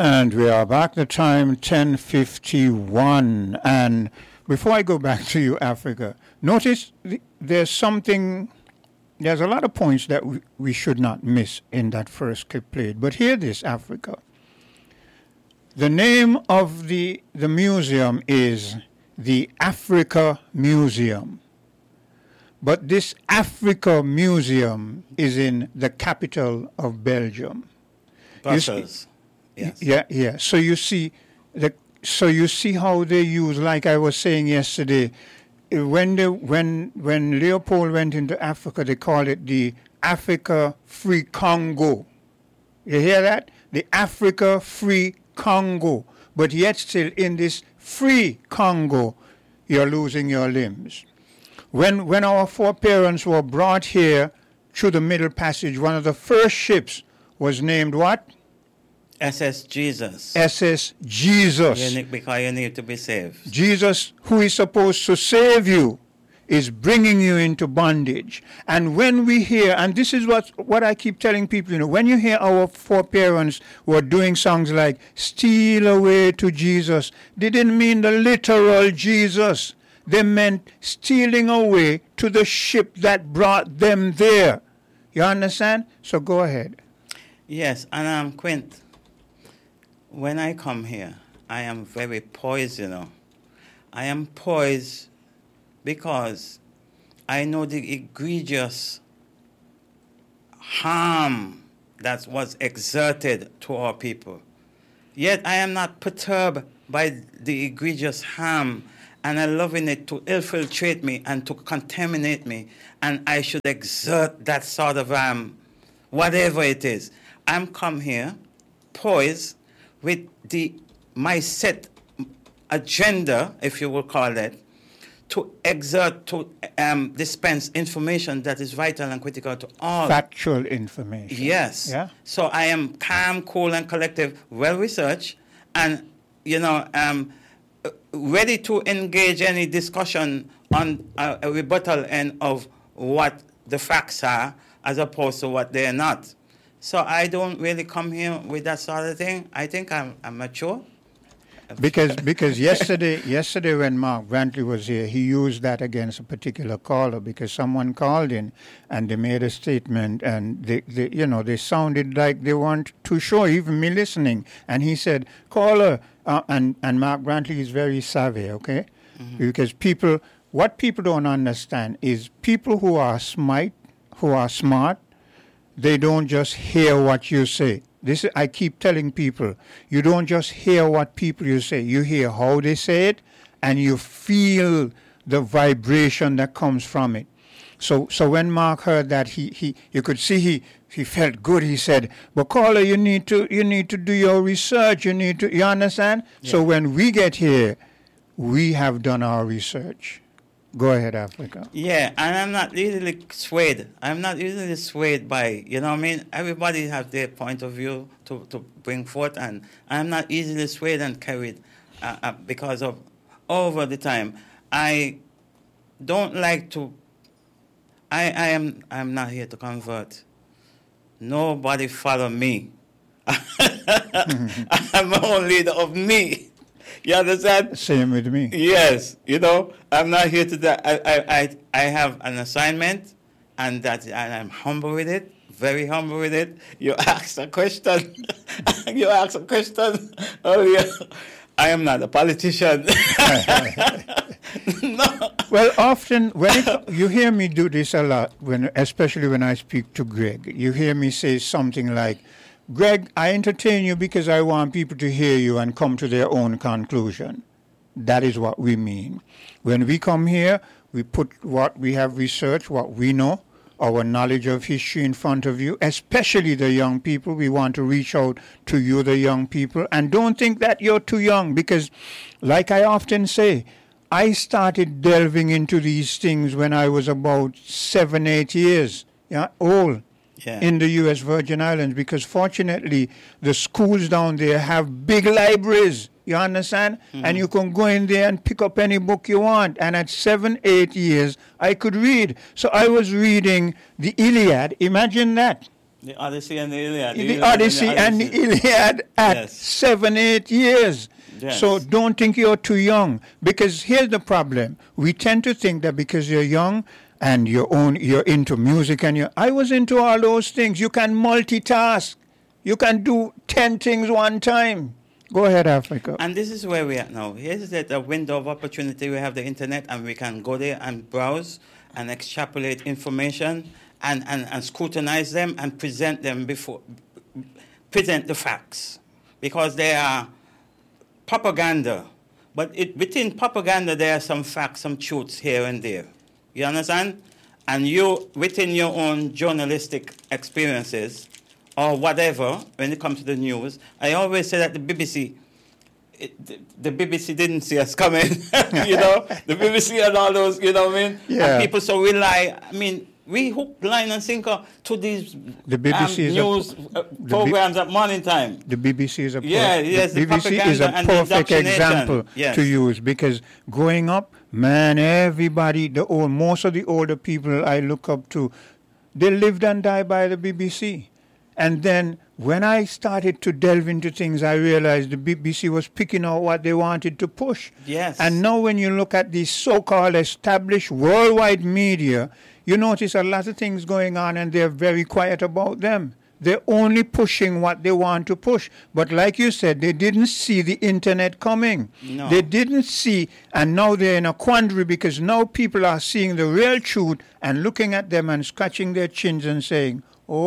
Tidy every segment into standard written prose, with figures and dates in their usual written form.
And we are back. The time 10:51. And before I go back to you, Africa, notice there's a lot of points that we should not miss in that first clip played. But hear this, Africa. The name of the museum is the Africa Museum. But this Africa Museum is in the capital of Belgium. Brussels. Yes. Yeah. So you see how they use, like I was saying yesterday, when Leopold went into Africa, they called it the Africa Free Congo. You hear that? The Africa Free Congo. But yet still in this free Congo, you're losing your limbs. When our foreparents were brought here through the Middle Passage, one of the first ships was named what? SS Jesus. SS Jesus. Because you need to be saved. Jesus, who is supposed to save you, is bringing you into bondage. And when we hear, and this is what I keep telling people, when you hear our foreparents were doing songs like Steal Away to Jesus, they didn't mean the literal Jesus. They meant stealing away to the ship that brought them there. You understand? So go ahead. Yes, and Quint, when I come here, I am very poised, I am poised because I know the egregious harm that was exerted to our people. Yet I am not perturbed by the egregious harm and allowing it to infiltrate me and to contaminate me, and I should exert that sort of whatever it is. I'm come here poised with my set agenda, if you will call it, to exert, to dispense information that is vital and critical to all. Factual information. Yes. Yeah. So I am calm, cool, and collective, well-researched, and, ready to engage any discussion on a rebuttal end of what the facts are as opposed to what they are not. So I don't really come here with that sort of thing. I think I'm mature. Because yesterday when Mark Brantley was here, he used that against a particular caller because someone called in and they made a statement and they sounded like they weren't too sure, even me listening. And he said, caller, and Mark Brantley is very savvy, okay? Mm-hmm. Because what people don't understand is people who are smart, they don't just hear what you say. I keep telling people, you don't just hear what people you say. You hear how they say it, and you feel the vibration that comes from it. So when Mark heard that, you could see he felt good. He said, "But caller, you need to do your research. You understand?" Yeah. So when we get here, we have done our research. Go ahead, Africa. Yeah, and I'm not easily swayed. I'm not easily swayed by, everybody has their point of view to bring forth, and I'm not easily swayed and carried because of over the time. I don't like to, I'm not here to convert. Nobody follow me. I'm only leader of me. You understand? Same with me. Yes, I'm not here to that. I have an assignment, and I'm humble with it, very humble with it. You asked a question. Earlier. I am not a politician. No. Well, often you hear me do this a lot, especially when I speak to Greg. You hear me say something like, Greg, I entertain you because I want people to hear you and come to their own conclusion. That is what we mean. When we come here, we put what we have researched, what we know, our knowledge of history in front of you, especially the young people. We want to reach out to you, the young people. And don't think that you're too young because, like I often say, I started delving into these things when I was about 7, 8 years old. Yeah. In the U.S. Virgin Islands, because fortunately the schools down there have big libraries, you understand? Mm-hmm. And you can go in there and pick up any book you want. And at 7, 8 years, I could read. So I was reading the Iliad. Imagine that. The Odyssey and the Iliad. The Odyssey and the Iliad at Yes. 7, 8 years. Yes. So don't think you're too young, because here's the problem. We tend to think that because you're young and you're into music and I was into all those things. You can multitask. You can do 10 things one time. Go ahead, Africa. And this is where we are now. Here's the window of opportunity. We have the internet, and we can go there and browse and extrapolate information and scrutinize them and present the facts, because they are propaganda. But within propaganda, there are some facts, some truths here and there. You understand? And you, within your own journalistic experiences, or whatever, when it comes to the news, I always say that the BBC didn't see us coming, you know, the BBC and all those, you know what I mean? Yeah. And people so rely, I mean, we hook, line and sinker to these The BBC is news programs at morning time. The BBC is a the BBC is a propaganda and the perfect indoctrination. example Yes. to use, because growing up, man, everybody, most of the older people I look up to, they lived and died by the BBC. And then when I started to delve into things, I realized the BBC was picking out what they wanted to push. Yes. And now when you look at the so-called established worldwide media, you notice a lot of things going on and they're very quiet about them. They're only pushing what they want to push. But like you said, they didn't see the internet coming. No. They didn't see, and now they're in a quandary, because now people are seeing the real truth and looking at them and scratching their chins and saying,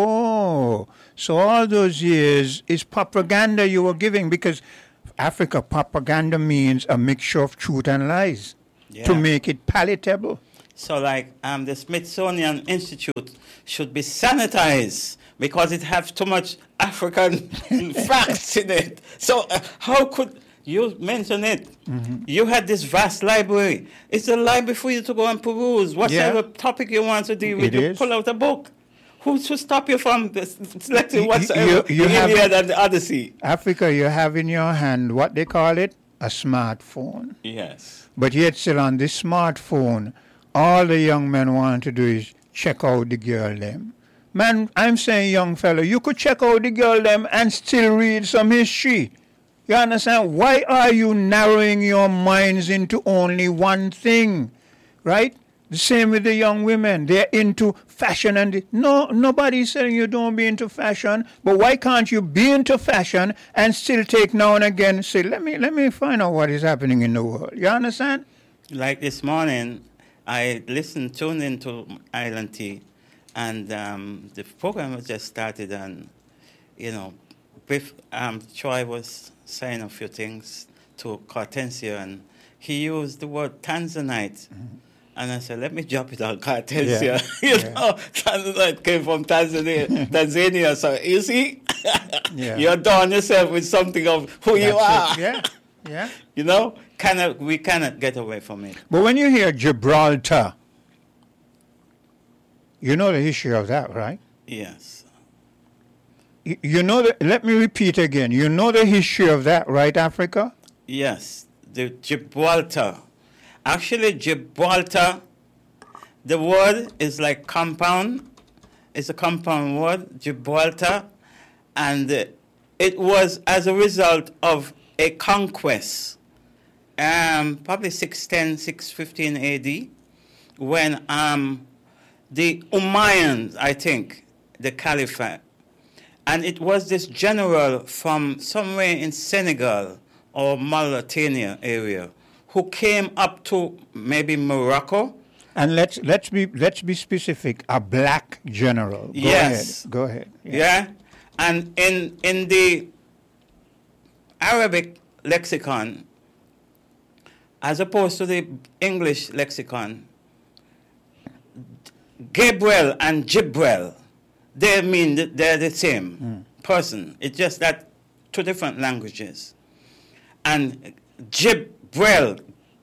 oh, so all those years is propaganda you were giving, because Africa, propaganda means a mixture of truth and lies to make it palatable. So like the Smithsonian Institute should be sanitized because it has too much African facts in it. So how could you mention it? Mm-hmm. You had this vast library. It's a library for you to go and peruse. Whatever topic you want to deal with, you pull out a book. Who should stop you from selecting whatsoever? The Iliad and the Odyssey. Africa, you have in your hand what they call it, a smartphone. Yes. But yet still on this smartphone, all the young men want to do is check out the girl them. Man, I'm saying, young fellow, you could check out the girl them and still read some history. You understand? Why are you narrowing your minds into only one thing? Right? The same with the young women. They're into fashion, and nobody's saying you don't be into fashion. But why can't you be into fashion and still take now and again, say, let me find out what is happening in the world. You understand? Like this morning, I tuned into Island Tea, and the program was just started, and Troy was saying a few things to Cartesia, and he used the word Tanzanite. Mm-hmm. And I said, let me drop it on Cartesia. Tanzanite came from Tanzania. So you see, you adorn yourself with something of who you are. Yeah. We cannot get away from it. But when you hear Gibraltar, you know the history of that, right? Yes. Let me repeat again. You know the history of that, right, Africa? Yes. The Gibraltar. Actually, Gibraltar, the word is like compound. It's a compound word, Gibraltar. And it was as a result of a conquest, probably 610, 615 AD, when the Umayyads, I think, the Caliphate, and it was this general from somewhere in Senegal or Mauritania area who came up to maybe Morocco. And let's be specific. A black general. Go ahead. Yeah. And in the Arabic lexicon, as opposed to the English lexicon, Gabriel and Jibril, they're the same person. It's just that two different languages. And Jibril,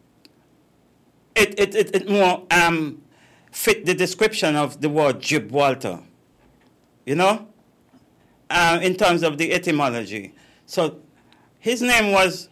it more fit the description of the word Gibraltar, in terms of the etymology. So his name was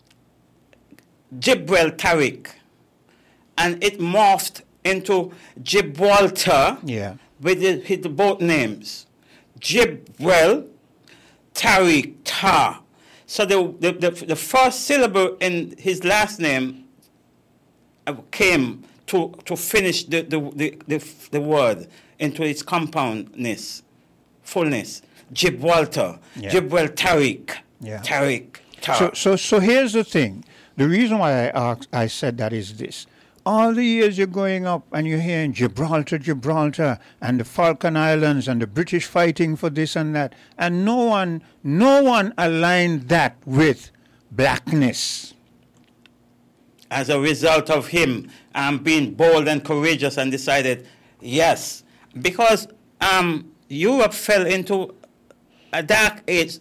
Jibril Tariq, and it morphed into Gibraltar with the both names. Jibwell Tariq Tar. So the first syllable in his last name came to finish the word into its compoundness, fullness. Jibwalter, Jibwell Tariq, Tariq Tar. So here's the thing. The reason why I said that is this. All the years you're going up and you're hearing Gibraltar, and the Falkland Islands and the British fighting for this and that, and no one aligned that with blackness. As a result of him being bold and courageous and decided, yes, because Europe fell into a dark age,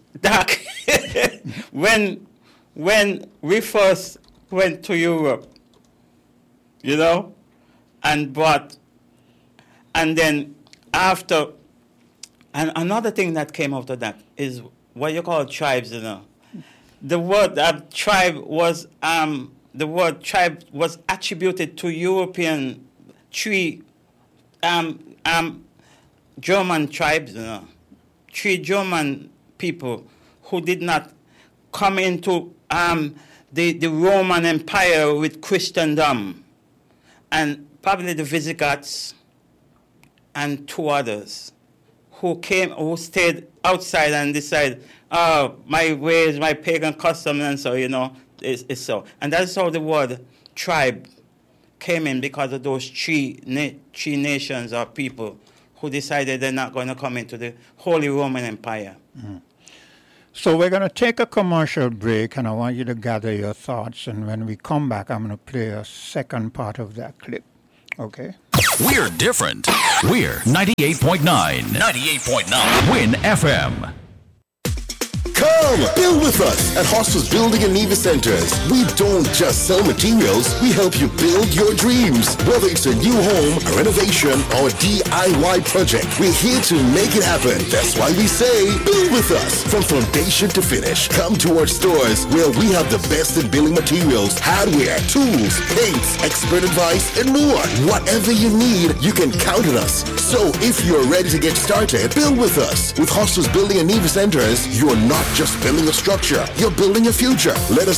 when we first went to Europe. You know, and then after, and another thing that came after that is what you call tribes. You know, the word tribe was attributed to European German tribes. You know, 3 German people who did not come into the Roman Empire with Christendom. And probably the Visigoths and 2 others who stayed outside and decided, oh, my ways, my pagan custom, and so, you know, it's so. And that's how the word tribe came in, because of those three nations or people who decided they're not going to come into the Holy Roman Empire. Mm-hmm. So we're going to take a commercial break, and I want you to gather your thoughts. And when we come back, I'm going to play a second part of that clip. Okay? We're different. We're 98.9. 98.9. Win FM. Come, build with us at Hostels Building and Neva Centers. We don't just sell materials, we help you build your dreams. Whether it's a new home, a renovation, or a DIY project, we're here to make it happen. That's why we say, build with us. From foundation to finish, come to our stores where we have the best in building materials, hardware, tools, paints, expert advice, and more. Whatever you need, you can count on us. So if you're ready to get started, build with us. With Hostels Building and Neva Centers, you're not just building a structure, you're building a future. Let us